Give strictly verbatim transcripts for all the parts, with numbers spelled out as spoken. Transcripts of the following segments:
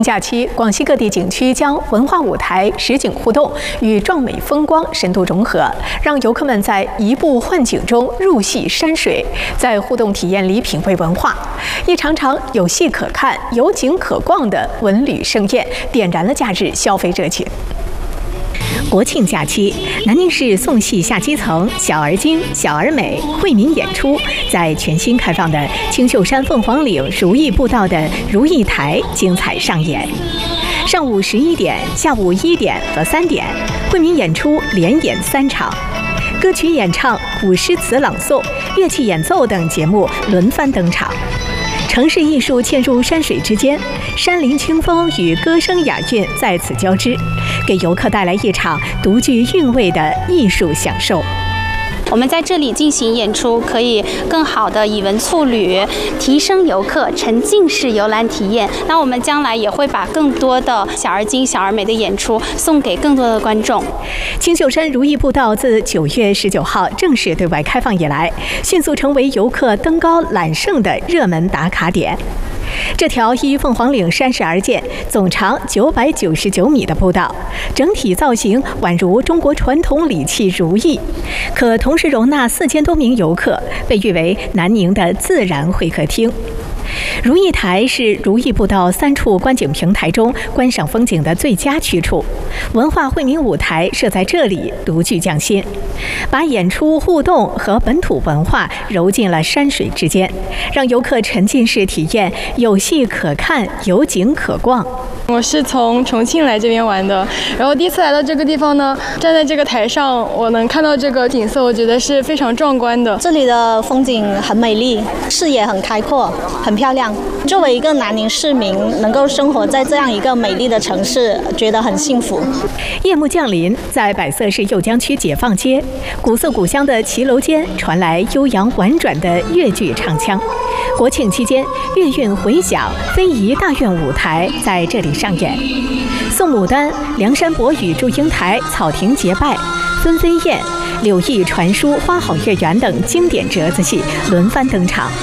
假期，广西各地景区将文化舞台、实景互动与壮美风光深度融合，让游客们在移步幻景中入戏山水，在互动体验里品味文化。一场场有戏可看、有景可逛的文旅盛宴，点燃了假日消费热情。 国庆假期，南宁市宋戏下基层小而精、小而美惠民演出，在全新开放的青秀山凤凰岭如意步道的如意台精彩上演。上午十一点、下午一点和三点，惠民演出连演三场，歌曲演唱、古诗词朗诵、乐器演奏等节目轮番登场。 城市艺术嵌入山水之间，山林清风与歌声雅韵在此交织，给游客带来一场独具韵味的艺术享受。 我们在这里进行演出，可以更好的以文促旅，提升游客沉浸式游览体验。那我们将来也会把更多的小而精、小而美的演出送给更多的观众。 青秀山如意步道自九月十九号正式对外开放以来，迅速成为游客登高揽胜的热门打卡点。 这条依凤凰岭山势而建、总长九百九十九米的步道，整体造型宛如中国传统礼器如意，可同时容纳四千多名游客，被誉为南宁的自然会客厅。 如意台是如意步道三处观景平台中观赏风景的最佳去处，文化惠民舞台设在这里独具匠心，把演出互动和本土文化揉进了山水之间，让游客沉浸式体验有戏可看、有景可逛。 我是从重庆来这边玩的，然后第一次来到这个地方呢，站在这个台上，我能看到这个景色，我觉得是非常壮观的。 这里的风景很美丽，视野很开阔，很漂亮。作为一个南宁市民，能够生活在这样一个美丽的城市，觉得很幸福。 夜幕降临，在百色市酉江区解放街，古色古香的骑楼间传来悠扬婉转的越剧唱腔。 国庆期间，粤韵回响非遗大院舞台在这里上演，宋牡丹、梁山伯与祝英台草亭结拜、分飞燕、柳毅传书、花好月圆等经典折子戏轮番登场。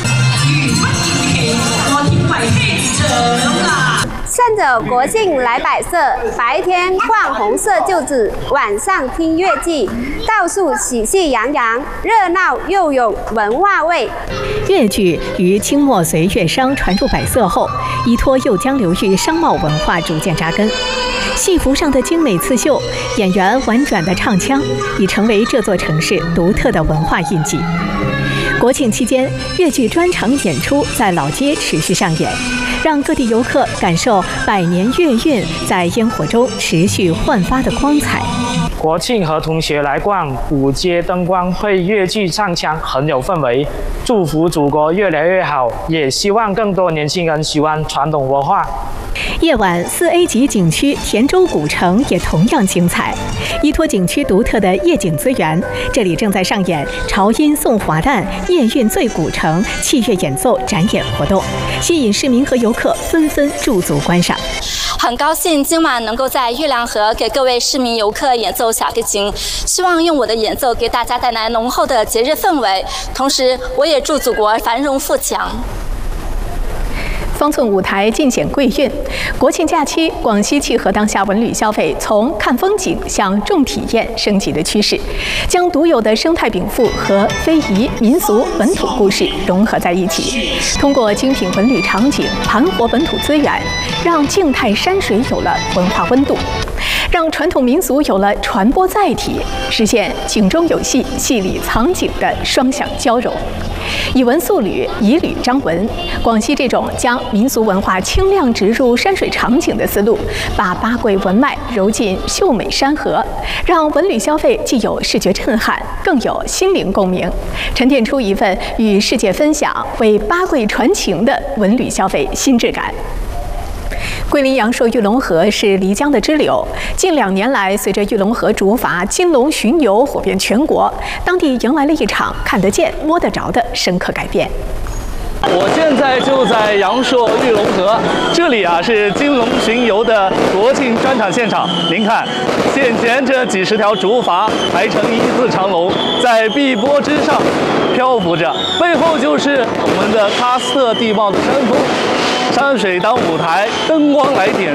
趁着国庆来百色，白天逛红色旧址，晚上听粤剧，到处喜气洋洋，热闹又有文化味。 粤剧于清末随粤商传入百色后，依托酉江流域商贸文化逐渐扎根。戏服上的精美刺绣，演员婉转的唱腔，已成为这座城市独特的文化印记。 国庆期间，粤剧专场演出在老街持续上演，让各地游客感受百年粤韵在烟火中持续焕发的光彩。 国庆和同学来逛古街，灯光配粤剧唱腔，很有氛围。祝福祖国越来越好，也希望更多年轻人喜欢传统文化。 夜晚，四 A 级景区田州古城也同样精彩。依托景区独特的夜景资源，这里正在上演潮音送华诞、夜韵醉古城器乐演奏展演活动，吸引市民和游客纷纷驻足观赏。 很高兴今晚能够在月亮河给各位市民游客演奏小提琴，希望用我的演奏给大家带来浓厚的节日氛围。同时，我也祝祖国繁荣富强。 方寸舞台尽显贵韵。国庆假期，广西契合当下文旅消费从看风景向重体验升级的趋势，将独有的生态禀赋和非遗、民俗、本土故事融合在一起，通过精品文旅场景盘活本土资源，让静态山水有了文化温度，让传统民俗有了传播载体，实现景中有戏、戏里藏景的双向交融。 以文塑旅，以旅彰文。广西这种将民俗文化轻量植入山水场景的思路，把八桂文脉揉进秀美山河，让文旅消费既有视觉震撼，更有心灵共鸣，沉淀出一份与世界分享、为八桂传情的文旅消费新质感。 桂林阳朔玉龙河是漓江的支流。近两年来，随着玉龙河竹筏金龙巡游火遍全国，当地迎来了一场看得见、摸得着的深刻改变。 我现在就在阳朔玉龙河，这里啊是金龙巡游的国庆专场现场。您看，现前这几十条竹筏排成一字长龙，在碧波之上漂浮着，背后就是我们的喀斯特地貌的山峰。山水当舞台，灯光来点